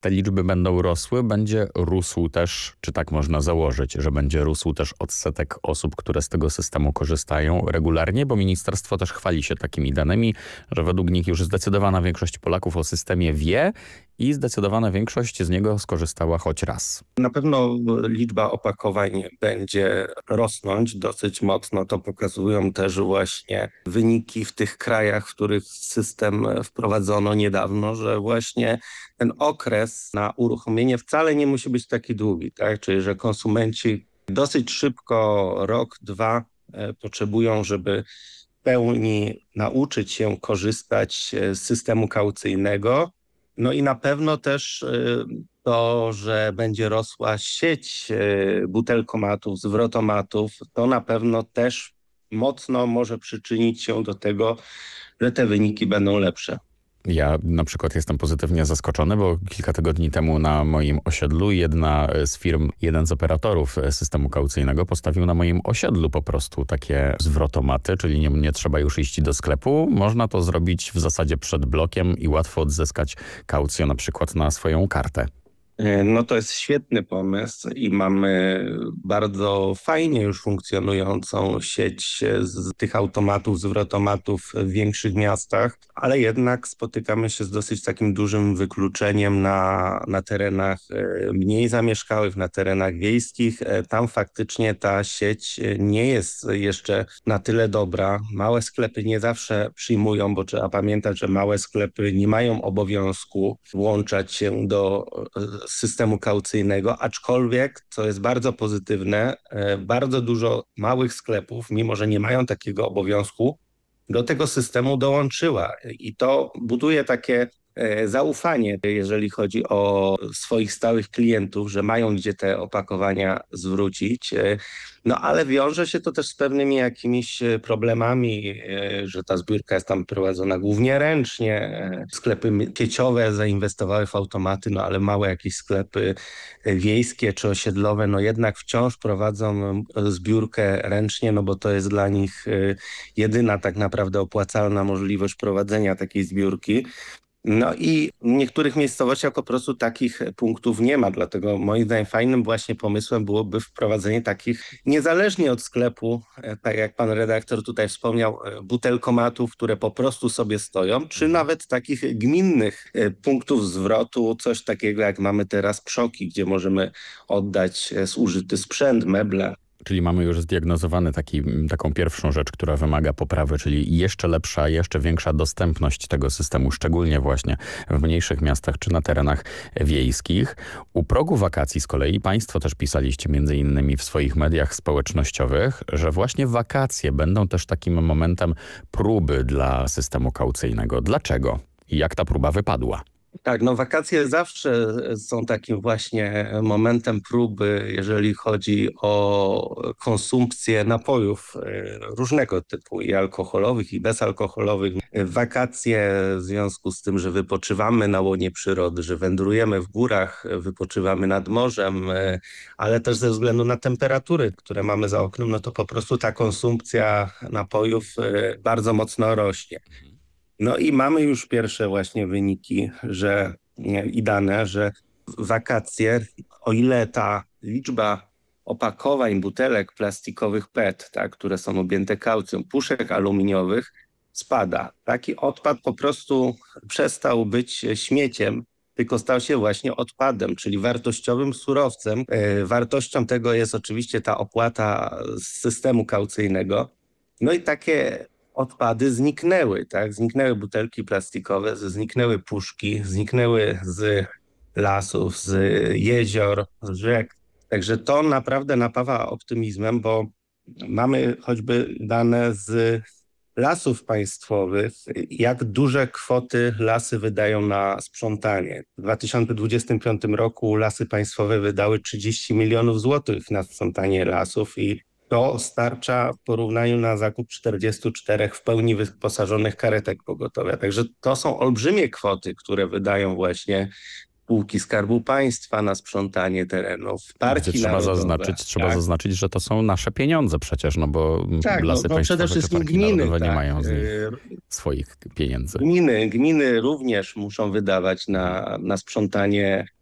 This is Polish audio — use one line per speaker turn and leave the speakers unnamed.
te liczby będą rosły, będzie rósł też, czy tak można założyć, że będzie rósł też odsetek osób, które z tego systemu korzystają regularnie, bo ministerstwo też chwali się takimi danymi, że według nich już zdecydowana większość Polaków o systemie wie i zdecydowana większość z niego skorzystała choć raz.
Na pewno liczba opakowań będzie rosnąć dosyć mocno. To pokazują też właśnie wyniki w tych krajach, w których system wprowadzono niedawno, że właśnie ten okres na uruchomienie wcale nie musi być taki długi, tak? Czyli że konsumenci dosyć szybko, rok, dwa potrzebują, żeby w pełni nauczyć się korzystać z systemu kaucyjnego. No i na pewno też to, że będzie rosła sieć butelkomatów, zwrotomatów, to na pewno też mocno może przyczynić się do tego, że te wyniki będą lepsze.
Ja na przykład jestem pozytywnie zaskoczony, bo kilka tygodni temu na moim osiedlu jedna z firm, jeden z operatorów systemu kaucyjnego postawił na moim osiedlu po prostu takie zwrotomaty, czyli nie trzeba już iść do sklepu. Można to zrobić w zasadzie przed blokiem i łatwo odzyskać kaucję na przykład na swoją kartę.
No to jest świetny pomysł i mamy bardzo fajnie już funkcjonującą sieć z tych automatów, zwrotomatów w większych miastach, ale jednak spotykamy się z dosyć takim dużym wykluczeniem na terenach mniej zamieszkałych, na terenach wiejskich. Tam faktycznie ta sieć nie jest jeszcze na tyle dobra. Małe sklepy nie zawsze przyjmują, bo trzeba pamiętać, że małe sklepy nie mają obowiązku włączać się do systemu kaucyjnego, aczkolwiek, co jest bardzo pozytywne, bardzo dużo małych sklepów, mimo że nie mają takiego obowiązku, do tego systemu dołączyła i to buduje takie zaufanie, jeżeli chodzi o swoich stałych klientów, że mają gdzie te opakowania zwrócić. No ale wiąże się to też z pewnymi jakimiś problemami, że ta zbiórka jest tam prowadzona głównie ręcznie. Sklepy sieciowe zainwestowały w automaty, no ale małe jakieś sklepy wiejskie czy osiedlowe, no jednak wciąż prowadzą zbiórkę ręcznie, no bo to jest dla nich jedyna tak naprawdę opłacalna możliwość prowadzenia takiej zbiórki. No i w niektórych miejscowościach po prostu takich punktów nie ma, dlatego moim zdaniem fajnym właśnie pomysłem byłoby wprowadzenie takich niezależnie od sklepu, tak jak pan redaktor tutaj wspomniał, butelkomatów, które po prostu sobie stoją, czy nawet takich gminnych punktów zwrotu, coś takiego jak mamy teraz Przoki, gdzie możemy oddać zużyty sprzęt, meble.
Czyli mamy już zdiagnozowany taką pierwszą rzecz, która wymaga poprawy, czyli jeszcze lepsza, jeszcze większa dostępność tego systemu, szczególnie właśnie w mniejszych miastach czy na terenach wiejskich. U progu wakacji z kolei państwo też pisaliście między innymi w swoich mediach społecznościowych, że właśnie wakacje będą też takim momentem próby dla systemu kaucyjnego. Dlaczego? I jak ta próba wypadła?
Tak, no wakacje zawsze są takim właśnie momentem próby, jeżeli chodzi o konsumpcję napojów różnego typu, i alkoholowych, i bezalkoholowych. Wakacje w związku z tym, że wypoczywamy na łonie przyrody, że wędrujemy w górach, wypoczywamy nad morzem, ale też ze względu na temperatury, które mamy za oknem, no to po prostu ta konsumpcja napojów bardzo mocno rośnie. No i mamy już pierwsze właśnie wyniki, i dane, że wakacje, o ile ta liczba opakowań, butelek plastikowych PET, tak, które są objęte kaucją, puszek aluminiowych, spada. Taki odpad po prostu przestał być śmieciem, tylko stał się właśnie odpadem, czyli wartościowym surowcem. Wartością tego jest oczywiście ta opłata z systemu kaucyjnego. No i takie odpady zniknęły, tak? Zniknęły butelki plastikowe, zniknęły puszki, zniknęły z lasów, z jezior, z rzek. Także to naprawdę napawa optymizmem, bo mamy choćby dane z lasów państwowych, jak duże kwoty lasy wydają na sprzątanie. W 2025 roku lasy państwowe wydały 30 milionów złotych na sprzątanie lasów i to starcza w porównaniu na zakup 44 w pełni wyposażonych karetek pogotowia. Także to są olbrzymie kwoty, które wydają właśnie spółki Skarbu Państwa na sprzątanie terenów, parki narodowe.
Trzeba zaznaczyć, że to są nasze pieniądze przecież, no bo
tak,
lasy państwowe
przede wszystkim
czy parki
gminy,
narodowe
tak,
nie mają z nich. swoich pieniędzy.
Gminy również muszą wydawać na sprzątanie